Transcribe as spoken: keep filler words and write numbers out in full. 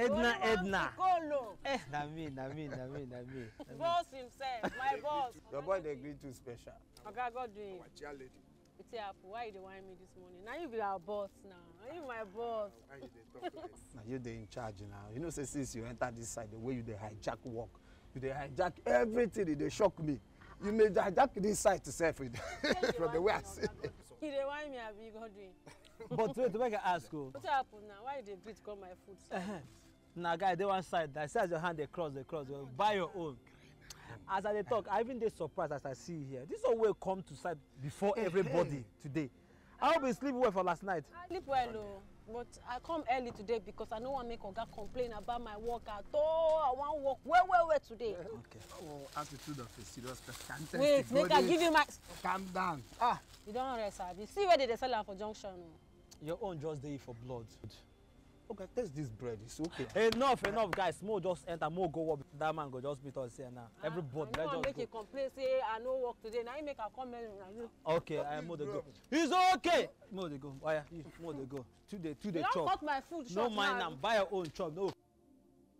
Edna, Edna. Colo. Eh, na me, na me, na me, na me. Boss himself, my boss. Your boy they agree too special. Okay, God doing. My chair lady. It's Apple. Why you dey whine me this morning? Now you be our boss now. Now you my boss. Why you dey talk like this? Now you dey in charge now. You know, say since you enter this side, the way you dey hijack work, you dey hijack everything. They shock me. You may hijack this side to self with from the way I see it. You dey whine me, abi God doing. But wait, to make I ask you. What's happened now? Why you dey greet come my food? Uh-huh. Now, guy, they one side. I see as your hand they cross, they cross. Well, buy your own. As I dey talk, I even dey surprised as I see you here. This one will come to side before everybody today. I hope you sleep well for last night. I sleep well, oh, but I come early today because I don't want to make Oga complain about my work at all. I want to work well, well, well today. Okay. Oh, attitude of a serious person. Wait, make I give you my. Calm down. Ah, you don't rest, abi. See where they dey sell am for junction. Oh. Your own just dey for blood. Okay, taste this bread. It's okay. Enough, enough, guys. Mo just enter, mo go work. That man go just meet us here now. Ah, Everybody, I let's don't just make go. you complain, say I no work today. Now you make a comment. Okay, I mo dey go. It's okay. Mo dey go. Oh yeah, you mo dey go. Two day, two day You don't chop. cut my food No short mind now. am. Buy your own chop. No